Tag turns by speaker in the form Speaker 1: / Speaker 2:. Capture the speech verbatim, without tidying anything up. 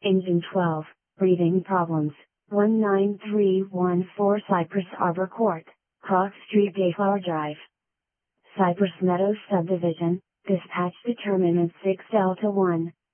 Speaker 1: Engine twelve, breathing problems, one nine three one four Cypress Arbor Court, Cross Street Dayflower Drive. Cypress Meadows Subdivision, dispatch determinant six Delta one.